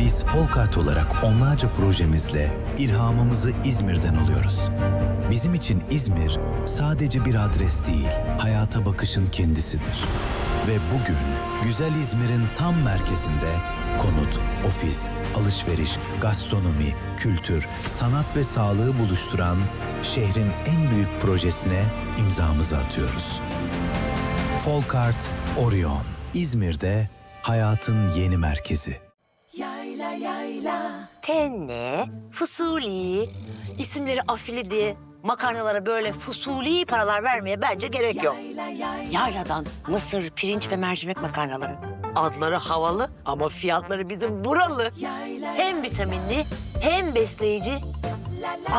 Biz Folkart olarak onlarca projemizle ilhamımızı İzmir'den alıyoruz. Bizim için İzmir sadece bir adres değil, hayata bakışın kendisidir. Ve bugün güzel İzmir'in tam merkezinde konut, ofis, alışveriş, gastronomi, kültür, sanat ve sağlığı buluşturan şehrin en büyük projesine imzamızı atıyoruz. Folkart Orion, İzmir'de hayatın yeni merkezi. Yayla yayla. Tenne, fusuli, isimleri afili makarnalara böyle fusuli paralar vermeye bence gerek yok. Yayladan mısır, pirinç ve mercimek makarnaları. Adları havalı ama fiyatları bizim buralı. Hem vitaminli hem besleyici.